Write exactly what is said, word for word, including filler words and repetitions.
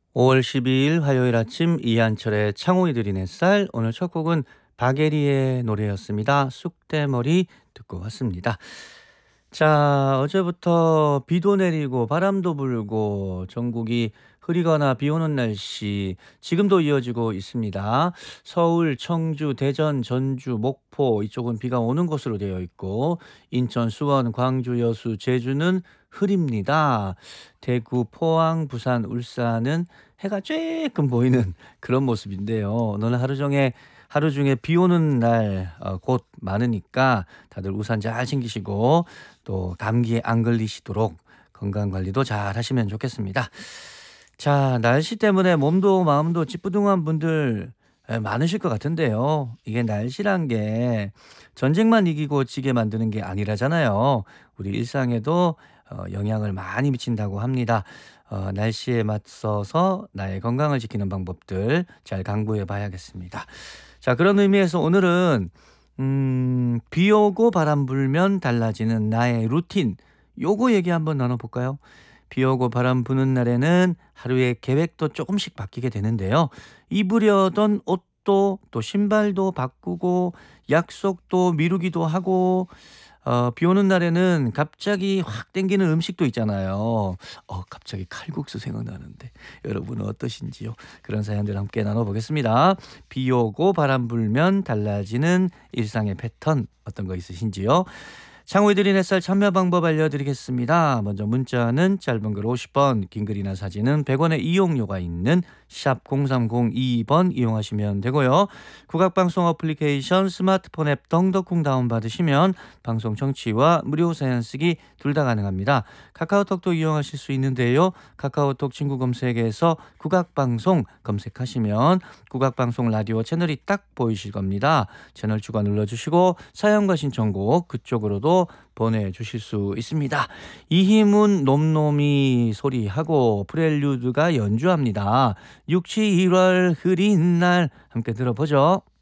오월 십이일 화요일 아침 이한철의 창호이 들인 햇살. 오늘 첫 곡은 박예리의 노래였습니다. 쑥대머리 듣고 왔습니다. 자, 어제부터 비도 내리고 바람도 불고 전국이 흐리거나 비 오는 날씨 지금도 이어지고 있습니다. 서울, 청주, 대전, 전주, 목포 이쪽은 비가 오는 곳으로 되어 있고 인천, 수원, 광주, 여수, 제주는 흐립니다. 대구, 포항, 부산, 울산은 해가 쬐끔 보이는 그런 모습인데요. 오늘 하루 종일 하루 중에 비 오는 날 어, 곧 많으니까 다들 우산 잘 챙기시고 또 감기에 안 걸리시도록 건강 관리도 잘 하시면 좋겠습니다. 자, 날씨 때문에 몸도 마음도 찌뿌둥한 분들 에, 많으실 것 같은데요. 이게 날씨란 게 전쟁만 이기고 지게 만드는 게 아니라잖아요. 우리 일상에도 어, 영향을 많이 미친다고 합니다. 어, 날씨에 맞서서 나의 건강을 지키는 방법들 잘 강구해 봐야겠습니다. 자, 그런 의미에서 오늘은 음, 비 오고 바람 불면 달라지는 나의 루틴. 요거 얘기 한번 나눠볼까요? 비 오고 바람 부는 날에는 하루의 계획도 조금씩 바뀌게 되는데요. 입으려던 옷도 또 신발도 바꾸고 약속도 미루기도 하고 어, 비 오는 날에는 갑자기 확 땡기는 음식도 있잖아요. 어, 갑자기 칼국수 생각나는데 여러분은 어떠신지요? 그런 사연들 함께 나눠보겠습니다. 비 오고 바람 불면 달라지는 일상의 패턴 어떤 거 있으신지요? 창호이 들인 햇살 참여 방법 알려드리겠습니다. 먼저 문자는 짧은 글 오십 원, 긴 글이나 사진은 백 원의 이용료가 있는 샵 공삼공이 번 이용하시면 되고요. 국악방송 어플리케이션 스마트폰 앱 덩덕콩 다운받으시면 방송 청취와 무료 사연 쓰기 둘 다 가능합니다. 카카오톡도 이용하실 수 있는데요. 카카오톡 친구 검색에서 국악방송 검색하시면 국악방송 라디오 채널이 딱 보이실 겁니다. 채널 추가 눌러주시고 사연과 신청곡 그쪽으로도 보내주실 수 있습니다. 이희문 놈놈이 소리하고 프렐류드가 연주합니다. 육칠월 흐린 날 함께 들어보죠.